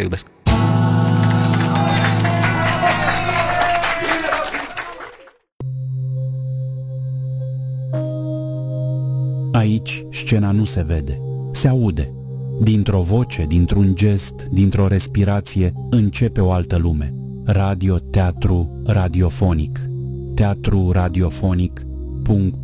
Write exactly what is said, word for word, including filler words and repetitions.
Te iubesc. Aici scena nu se vede, se aude. Dintr-o voce, dintr-un gest, dintr-o respirație, începe o altă lume. Radio, teatru, radiofonic. teatru radiofonic punct